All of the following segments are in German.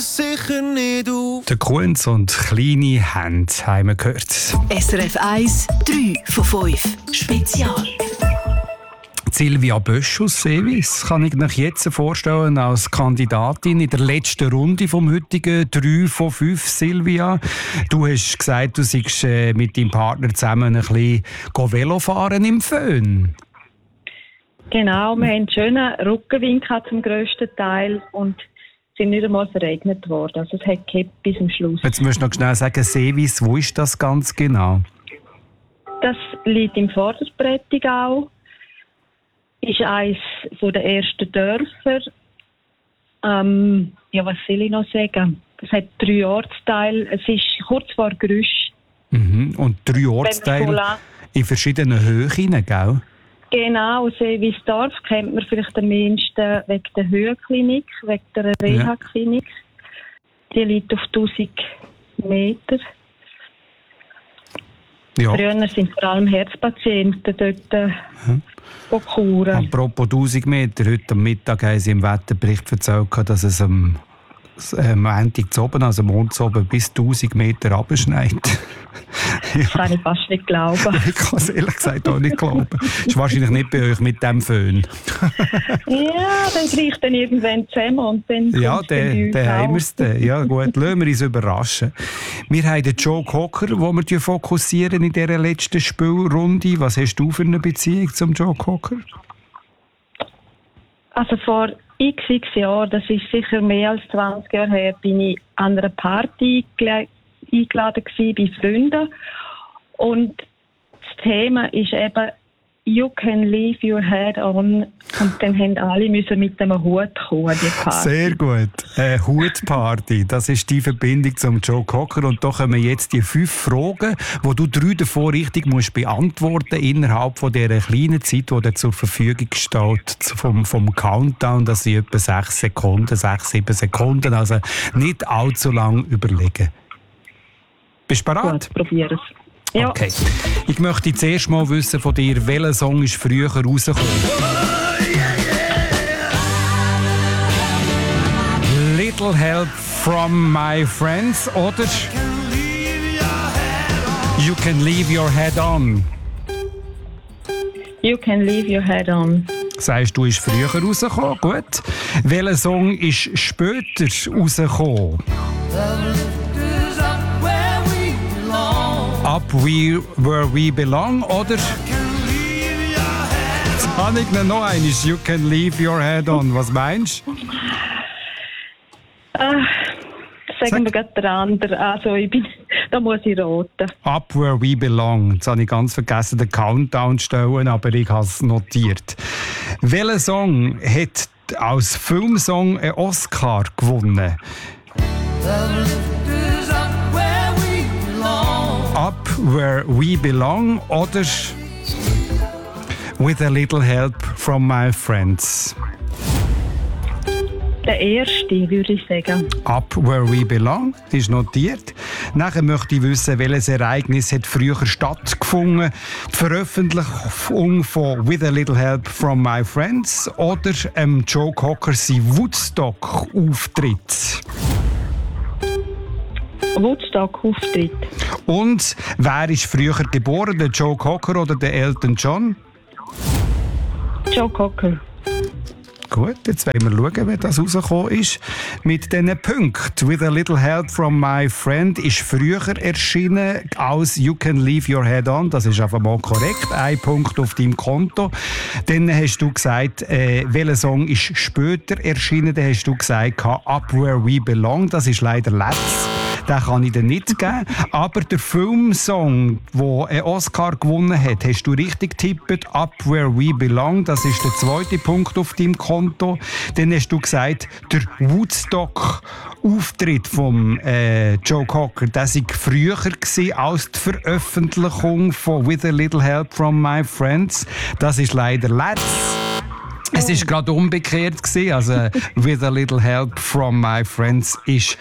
sicher nicht auf. Der Kunz und kleine Hände haben wir gehört. SRF 1, 3 von 5. Spezial. Silvia Bösch aus Seewis kann ich mich jetzt vorstellen als Kandidatin in der letzten Runde vom heutigen 3 von 5. Silvia, du hast gesagt, du seist mit deinem Partner zusammen ein bisschen Velofahren im Föhn. Genau, wir haben einen schönen Rückenwind zum grössten Teil und sind nicht einmal verregnet worden. Also es hat gehabt bis zum Schluss. Jetzt musst du noch schnell sagen, Seewis, wo ist das ganz genau? Das liegt im Vorderprättigau. Ist eines der ersten Dörfer. Was soll ich noch sagen? Es hat 3 Ortsteile. Es ist kurz vor Grüsch. Und 3 Ortsteile in verschiedenen Höhen, gell? Genau, Seewisdorf kennt man vielleicht am meisten wegen der Höhenklinik, wegen der Reha-Klinik. Die liegt auf 1000 Meter. Ja. Früher sind vor allem Herzpatienten dort kuren. Apropos 1000 Meter, heute am Mittag haben Sie im Wetterbericht erzählt, dass es am Montag zu oben, also Mond zu oben, bis 1000 Meter abschneit. Das kann ich fast nicht glauben. Ich kann es ehrlich gesagt auch nicht glauben. Das ist wahrscheinlich nicht bei euch mit dem Föhn. Ja, dann greift dann irgendwann zusammen und dann ja, dann haben wir es dann. Ja gut, lassen wir uns überraschen. Wir haben den Joe Cocker, den wir fokussieren in dieser letzten Spielrunde. Was hast du für eine Beziehung zum Joe Cocker? Also vor x Jahren, das ist sicher mehr als 20 Jahre her, bin ich an einer Party eingeladen gewesen bei Freunden. Und das Thema ist eben «You can leave your head on». Und dann haben alle müssen mit einem Hut kommen, die Party. Sehr gut. Hutparty, das ist die Verbindung zum Joe Cocker. Und da kommen jetzt die 5 Fragen, wo du 3 davon richtig musst beantworten innerhalb von dieser kleinen Zeit, die dir zur Verfügung steht, vom Countdown. Das sind etwa 6, 7 Sekunden. Also nicht allzu lang überlegen. Bist du bereit? Gut, probier es. Ja. Okay. Ich möchte zuerst mal wissen von dir, welcher Song ist früher rausgekommen? Little Help from My Friends oder You Can Leave Your Head On? You Can Leave Your Head On. Sagst du, ist früher rausgekommen? Gut. Welcher Song ist später rausgekommen? Up Where We Belong oder? Jetzt habe ich noch eines. You Can Leave Your Head On. Was meinst du? Sagen wir gerade den anderen. Also da muss ich raten. Up Where We Belong. Jetzt habe ich ganz vergessen, den Countdown zu stellen, aber ich habe es notiert. Welcher Song hat als Filmsong einen Oscar gewonnen? Up Where We Belong oder With a Little Help from My Friends? Der erste, würde ich sagen. Up Where We Belong, das ist notiert. Nachher möchte ich wissen, welches Ereignis hat früher stattgefunden. Die Veröffentlichung von With a Little Help from My Friends oder Joe Cocker sein Woodstock-Auftritt? Woodstock-Auftritt. Und wer ist früher geboren, der Joe Cocker oder der Elton John? Joe Cocker. Gut, jetzt wollen wir schauen, wie das rausgekommen ist. Mit diesen Punkten. With a Little Help from My Friend ist früher erschienen als You Can Leave Your Head On. Das ist einfach mal korrekt. 1 Punkt auf deinem Konto. Dann hast du gesagt, welcher Song ist später erschienen. Dann hast du gesagt, Up Where We Belong. Das ist leider letztes. Den kann ich dir nicht geben. Aber der Filmsong, der einen Oscar gewonnen hat, hast du richtig getippt. Up Where We Belong. Das ist der 2. Punkt auf deinem Konto. Dann hast du gesagt, der Woodstock-Auftritt von Joe Cocker, der war früher als die Veröffentlichung von With a Little Help from My Friends. Das ist leider letztes. Es war gerade umgekehrt gewesen. Also «With a Little Help from My Friends» ist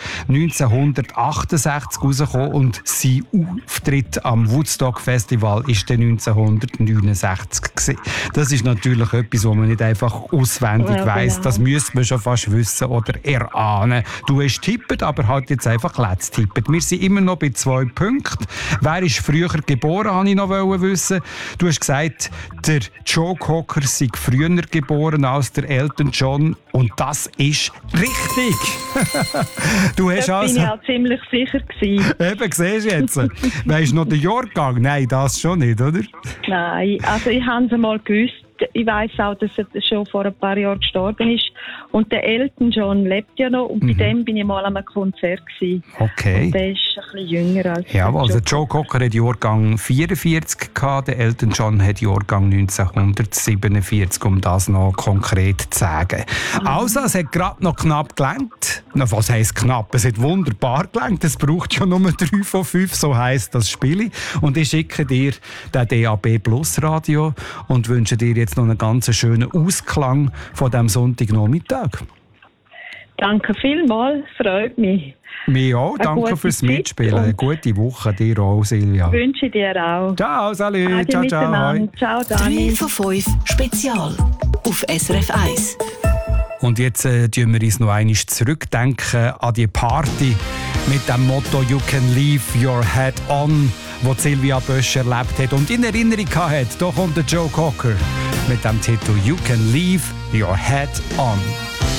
1968 rausgekommen und sein Auftritt am Woodstock Festival ist dann 1969 gewesen. Das ist natürlich etwas, was man nicht einfach auswendig weiss. Das müsste man schon fast wissen oder erahnen. Du hast tippt, aber halt jetzt einfach letzt tippet. Wir sind immer noch bei 2 Punkten. Wer ist früher geboren, wollte ich noch wissen. Du hast gesagt, der Joe Cocker sei früher geboren als der Elton John und das ist richtig. Du hast da also... bin ich auch ziemlich sicher gewesen. Eben, siehst du jetzt. Weisst du noch den Jahrgang? Nein, das schon nicht, oder? Nein, also ich habe es einmal gewusst. Ich weiss auch, dass er schon vor ein paar Jahren gestorben ist. Und der Elton John lebt ja noch. Und bei dem bin ich mal an einem Konzert gewesen. Okay. Und der ist ein bisschen jünger als ja, also Joe Cocker hat Jahrgang 44 gehabt, der Elton John hat Jahrgang 1947, um das noch konkret zu sagen. Also, es hat gerade noch knapp gelangt. Na, was heisst knapp? Es hat wunderbar gelangt. Es braucht ja nur 3 von 5, so heisst das Spiel. Und ich schicke dir den DAB Plus Radio und wünsche dir jetzt noch einen ganz schönen Ausklang von diesem Sonntagnachmittag. Danke vielmals, freut mich. Mir auch, danke fürs Mitspielen. Eine gute Woche dir auch, Silvia. Wünsche ich dir auch. Ciao, salut. Ciao, ciao. Ciao, Dani. 3 von 5 Spezial auf SRF 1. Und jetzt tun wir uns noch einmal zurückdenken an die Party mit dem Motto «You can leave your head on», wo Silvia Bösch erlebt hat und in Erinnerung hatte. Da kommt der Joe Cocker mit dem Titel «You can leave your head on».